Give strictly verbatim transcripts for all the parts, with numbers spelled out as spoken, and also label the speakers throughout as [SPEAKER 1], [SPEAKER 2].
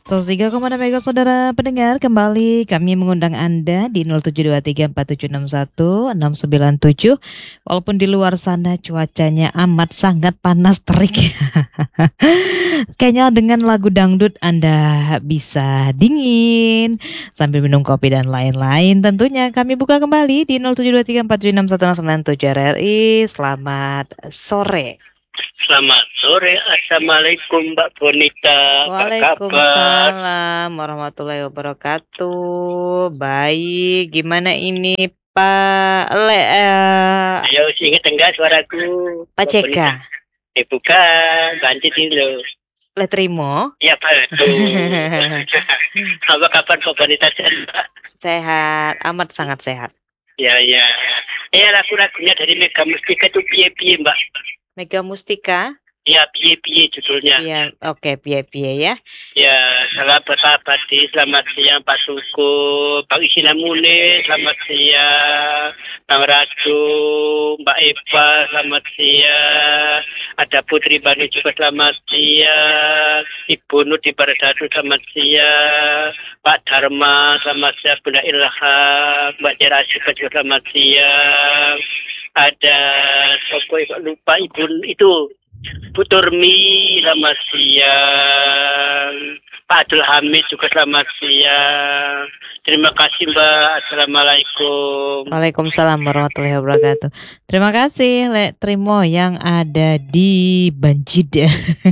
[SPEAKER 1] seratus tiga koma enam MHz saudara pendengar, kembali kami mengundang Anda di nol tujuh dua tiga empat tujuh enam satu enam sembilan tujuh. Walaupun di luar sana cuacanya amat sangat panas terik. Kayaknya dengan lagu dangdut Anda bisa dingin sambil minum kopi dan lain-lain. Tentunya kami buka kembali di nol tujuh dua tiga empat tujuh enam satu enam sembilan tujuh R R I. Selamat sore.
[SPEAKER 2] Selamat sore, Assalamualaikum Mbak Bonita.
[SPEAKER 1] Waalaikumsalam warahmatullahi wabarakatuh. Baik, gimana ini Pak Le? Uh,
[SPEAKER 2] Ayo ingat enggak suaraku?
[SPEAKER 1] Pak C K.
[SPEAKER 2] Eh bukan, banjir ini loh.
[SPEAKER 1] Le Trimo.
[SPEAKER 2] Ya betul. Apa kabar Pak Bonita?
[SPEAKER 1] Sehat, amat sangat sehat.
[SPEAKER 2] Ya ya. Ya lagu-lagunya dari Mega Mustika itu piye-piye Mbak?
[SPEAKER 1] Mega Mustika?
[SPEAKER 2] Ya, piye-piye judulnya.
[SPEAKER 1] Ya, oke, okay, piye-piye ya.
[SPEAKER 2] Ya, sahabat abadi, selamat siang Pak Suku, Pak Isinamune, selamat siang, Bang Raju, Mbak Eva, selamat siang, ada Putri Banu juga selamat siang, Ibu Nur di Baradadu selamat siang, Pak Dharma selamat siang, Bunda Ilham, Mbak Jerasi juga selamat siang, ada Sopo lupa Ibu itu, Bu Turmi, selamat siang. Pak Abdul Hamid juga selamat siang. Terima kasih Mbak. Assalamualaikum.
[SPEAKER 1] Waalaikumsalam warahmatullahi wabarakatuh. Terima kasih Le Trimo yang ada di Banjid.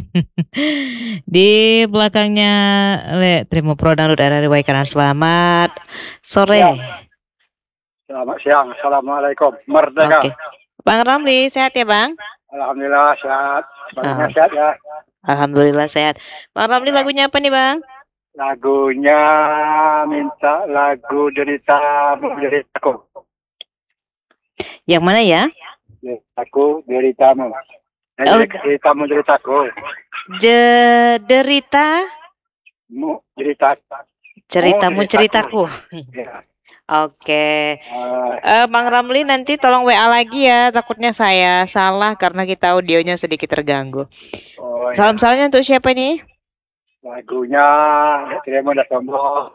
[SPEAKER 1] Di belakangnya Le Trimo Pro Dangdut R R I Waikanan. Selamat sore.
[SPEAKER 3] Ya. Selamat siang. Assalamualaikum. Merdeka.
[SPEAKER 1] Oke. Bang Ramli, sehat ya Bang?
[SPEAKER 3] Alhamdulillah sehat. Semuanya
[SPEAKER 1] Oh.
[SPEAKER 3] sehat ya.
[SPEAKER 1] Alhamdulillah sehat. Bang Ramli, lagunya apa nih Bang?
[SPEAKER 3] Lagunya minta lagu Derita Deritaku.
[SPEAKER 1] Yang mana ya?
[SPEAKER 3] Deritaku Deritamu.
[SPEAKER 1] Oh.
[SPEAKER 3] Deritamu Deritaku.
[SPEAKER 1] Je derita
[SPEAKER 3] Mu Derita.
[SPEAKER 1] ceritamu
[SPEAKER 3] Oh,
[SPEAKER 1] ceritaku.
[SPEAKER 3] Ya.
[SPEAKER 1] Oke,
[SPEAKER 3] Uh,
[SPEAKER 1] uh, Bang Ramli nanti tolong W A lagi ya. Takutnya saya salah karena kita audionya sedikit terganggu.
[SPEAKER 3] oh,
[SPEAKER 1] Salam salamnya untuk siapa nih?
[SPEAKER 3] Lagunya terima udah sombong.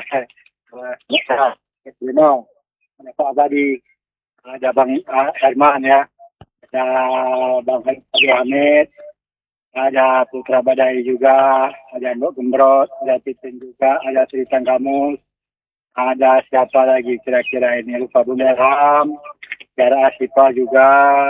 [SPEAKER 3] Terima. Ada Pak Abadi, ada Bang uh, Herman ya, ada Bang Abdul Hamid, ada Putra Badai juga, ada Mbok Gembrot, ada Titin juga, ada Cerita Kamus, ada siapa lagi kira-kira ini, lupa Bunda Ram, Tiara Asifa juga,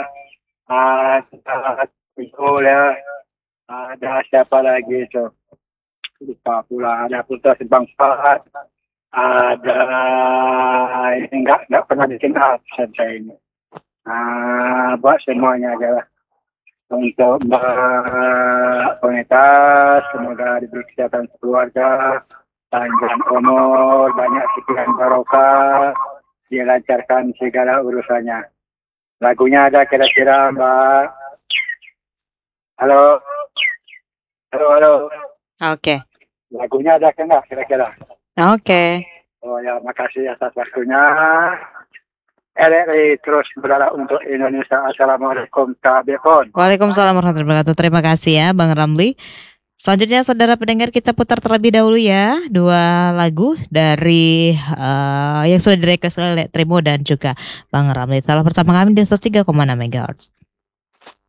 [SPEAKER 3] ada Pikul ya, ada siapa lagi itu, lupa pula, ada Putra Sebang Fahad, ada ini enggak enggak pernah dikenal saya ini. Nah, buat semuanya aja lah. Untuk Mbak Bonita, semoga diberi kesehatan keluarga, panjang umur, banyak pikiran barokah, dilancarkan segala urusannya. Lagunya ada kira-kira Mbak. Halo, halo, halo.
[SPEAKER 1] Oke,
[SPEAKER 3] Lagunya ada kan nggak kira-kira?
[SPEAKER 1] oke.
[SPEAKER 3] Oh ya, makasih atas waktunya. R R I terus bergerak untuk Indonesia. Assalamualaikum Kak Bepon.
[SPEAKER 1] Waalaikumsalam warahmatullahi wabarakatuh. Terima kasih ya Bang Ramli. Selanjutnya saudara pendengar, kita putar terlebih dahulu ya dua lagu dari uh, yang sudah direkodkan oleh Trimo dan juga Bang Ramli. Salah bersama kami di seratus tiga koma enam MHz.